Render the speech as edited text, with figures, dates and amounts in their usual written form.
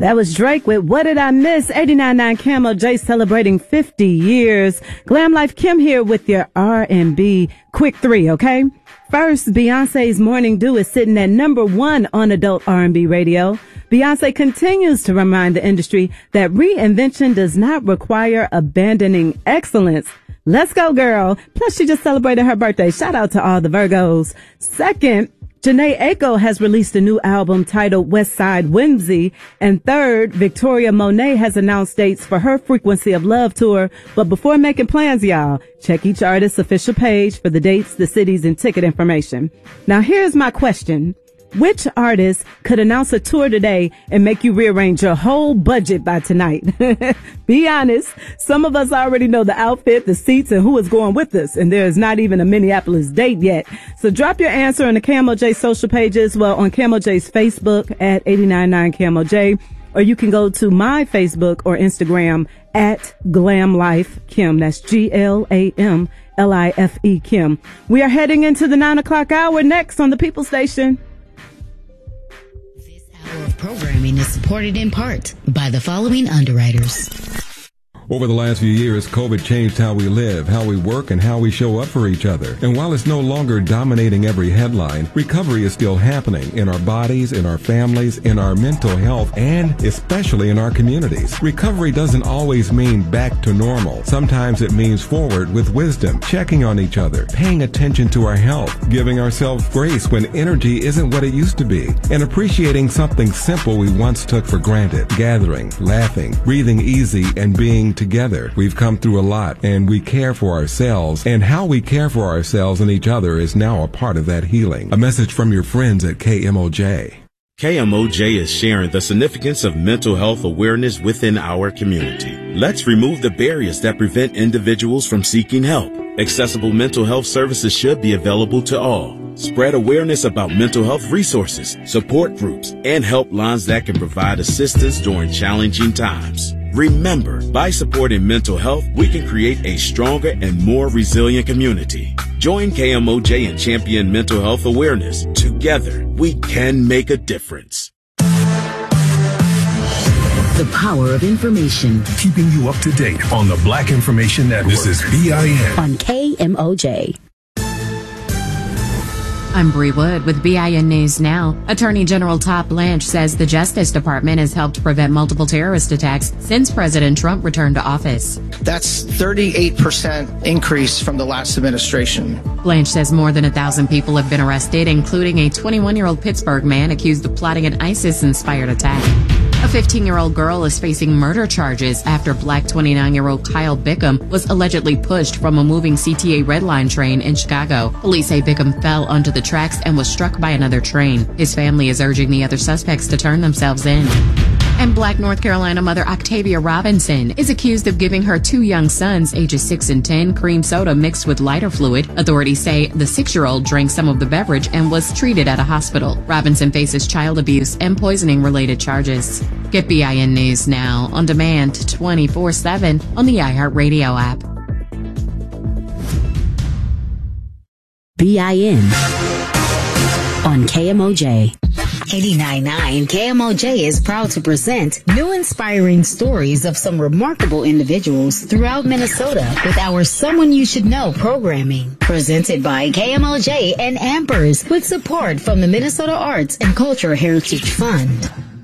That was Drake with What Did I Miss? 89.9 Camo J celebrating 50 years. Glam Life Kim here with your R&B quick three, okay? First, Beyonce's Morning Dew is sitting at #1 on adult R&B radio. Beyonce continues to remind the industry that reinvention does not require abandoning excellence. Let's go, girl. Plus, she just celebrated her birthday. Shout out to all the Virgos. Second, Jhené Aiko has released a new album titled West Side Whimsy. And third, Victoria Monet has announced dates for her Frequency of Love tour. But before making plans, y'all, check each artist's official page for the dates, the cities, and ticket information. Now, here's my question. Which artist could announce a tour today and make you rearrange your whole budget by tonight? Be honest. Some of us already know the outfit, the seats, and who is going with us. And there is not even a Minneapolis date yet. So drop your answer on the Camo J social pages. Well, on Camo J's Facebook at 89.9 Camo J. Or you can go to my Facebook or Instagram at Glam Life Kim. That's GLAMLIFE Kim. We are heading into the 9 o'clock hour next on the People Station. Of programming is supported in part by the following underwriters. Over the last few years, COVID changed how we live, how we work, and how we show up for each other. And while it's no longer dominating every headline, recovery is still happening in our bodies, in our families, in our mental health, and especially in our communities. Recovery doesn't always mean back to normal. Sometimes it means forward with wisdom, checking on each other, paying attention to our health, giving ourselves grace when energy isn't what it used to be, and appreciating something simple we once took for granted, gathering, laughing, breathing easy, and being together. We've come through a lot, and we care for ourselves, and how we care for ourselves and each other is now a part of that healing. A message from your friends at KMOJ. KMOJ is sharing the significance of mental health awareness within our community. Let's remove the barriers that prevent individuals from seeking help. Accessible mental health services should be available to all. Spread awareness about mental health resources, support groups, and helplines that can provide assistance during challenging times. Remember, by supporting mental health, we can create a stronger and more resilient community. Join KMOJ and champion mental health awareness. Together, we can make a difference. The power of information. Keeping you up to date on the Black Information Network. This is BIN. On KMOJ. I'm Bree Wood with BIN News Now. Attorney General Todd Blanche says the Justice Department has helped prevent multiple terrorist attacks since President Trump returned to office. That's 38% increase from the last administration. Blanche says more than 1,000 people have been arrested, including a 21-year-old Pittsburgh man accused of plotting an ISIS-inspired attack. A 15-year-old girl is facing murder charges after Black 29-year-old Kyle Bickham was allegedly pushed from a moving CTA Red Line train in Chicago. Police say Bickham fell onto the tracks and was struck by another train. His family is urging the other suspects to turn themselves in. And Black North Carolina mother Octavia Robinson is accused of giving her 2 young sons, ages 6 and 10, cream soda mixed with lighter fluid. Authorities say the 6-year-old drank some of the beverage and was treated at a hospital. Robinson faces child abuse and poisoning-related charges. Get BIN News Now on demand 24/7 on the iHeartRadio app. BIN on KMOJ. 89.9 KMOJ is proud to present new inspiring stories of some remarkable individuals throughout Minnesota with our Someone You Should Know programming. Presented by KMOJ and Ampers with support from the Minnesota Arts and Cultural Heritage Fund.